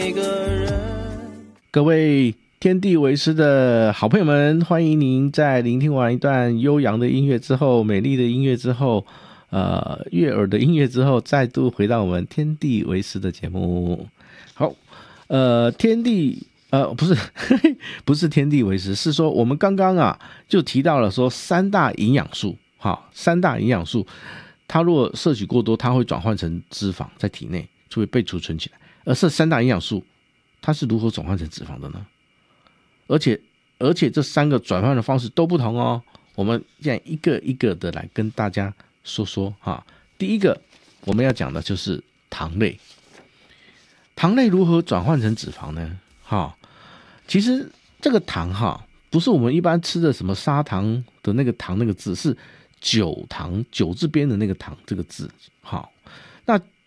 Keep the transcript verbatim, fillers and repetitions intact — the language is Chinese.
每个人。 各位天地为师的好朋友们，欢迎您在聆听完一段悠扬的音乐之后，美丽的音乐之后，呃，悦耳的音乐之后，再度回到我们天地为师的节目。好，呃，天地呃不是不是天地为师，是说我们刚刚啊就提到了说三大营养素，好，三大营养素，它如果摄取过多，它会转换成脂肪在体内，就会被储存起来。而这三大营养素，它是如何转换成脂肪的呢？而且而且这三个转换的方式都不同哦。我们现在一个一个的来跟大家说说哈。第一个我们要讲的就是糖类。糖类如何转换成脂肪呢？哈，其实这个糖哈，不是我们一般吃的什么砂糖的那个糖那个字，是酒糖，酒字边的那个糖这个字。好，那